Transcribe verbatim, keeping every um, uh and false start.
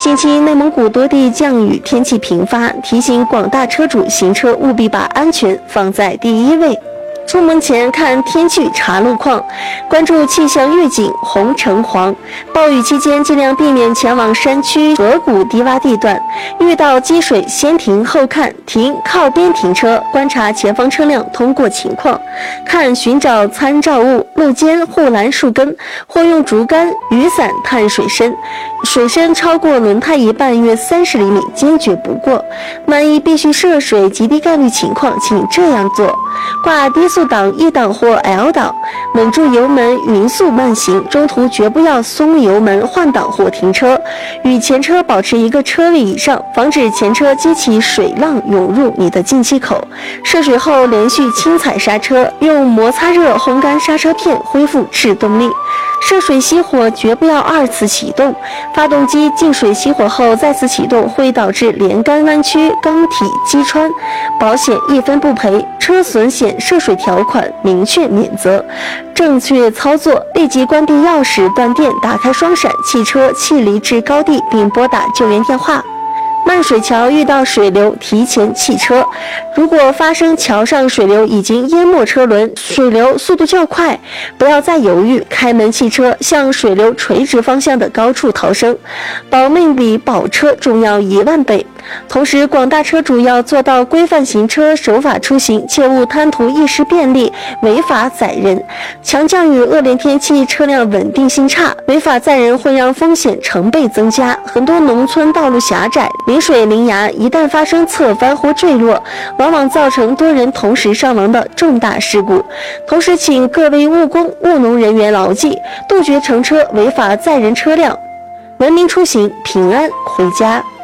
近期内蒙古多地降雨，天气频发，提醒广大车主行车务必把安全放在第一位。出门前看天气查路况，关注气象预警红橙黄。暴雨期间尽量避免前往山区河谷低洼地段，遇到积水先停后看，停靠边停车，观察前方车辆通过情况，看寻找参照物，路肩护栏树根，或用竹竿、雨伞探水深，水深超过轮胎一半约三十厘米，坚决不过。万一必须涉水极低概率情况，请这样做：挂低速档一档或 L 档，稳住油门，匀速慢行，中途绝不要松油门换挡或停车，与前车保持一个车位以上，防止前车激起水浪涌入你的进气口。涉水后连续轻踩刹车，用摩擦热烘干刹车片恢复制动力。涉水熄火绝不要二次启动，发动机进水熄火后再次启动会导致连杆弯曲、缸体击穿，保险一分不赔，车损险涉水条款明确免责。正确操作，立即关闭钥匙、断电，打开双闪，汽车弃离至高地，并拨打救援电话。漫水桥遇到水流，提前弃车。如果发生桥上水流已经淹没车轮，水流速度较快，不要再犹豫，开门弃车，向水流垂直方向的高处逃生，保命比保车重要一万倍。同时，广大车主要做到规范行车、守法出行，切勿贪图一时便利，违法载人。强降雨、恶劣天气，车辆稳定性差，违法载人会让风险成倍增加。很多农村道路狭窄，临水临崖，一旦发生侧翻或坠落，往往造成多人同时伤亡的重大事故。同时，请各位务工、务农人员牢记，杜绝乘车违法载人车辆，文明出行，平安回家。